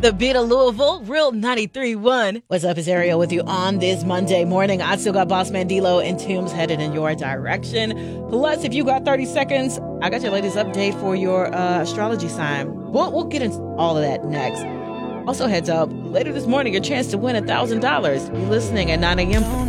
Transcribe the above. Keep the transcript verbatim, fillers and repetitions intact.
The Beat of Louisville, Real ninety-three point one. What's up, it's Ariel with you on this Monday morning. I still got Boss Man D-Lo and Toombs headed in your direction. Plus, if you got thirty seconds, I got your latest update for your uh, astrology sign. We'll, we'll get into all of that next. Also, heads up, later this morning, your chance to win one thousand dollars. You're listening at nine a.m.